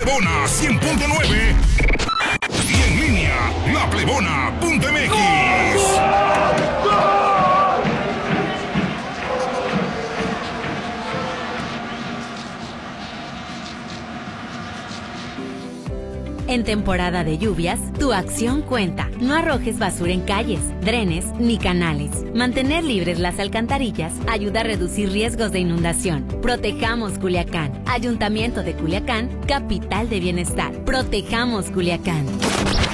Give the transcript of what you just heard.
Plebona 100.9 y en línea laplebona.mx. En temporada de lluvias, tu acción cuenta. No arrojes basura en calles, drenes ni canales. Mantener libres las alcantarillas ayuda a reducir riesgos de inundación. Protejamos Culiacán. Ayuntamiento de Culiacán, capital de bienestar. Protejamos Culiacán.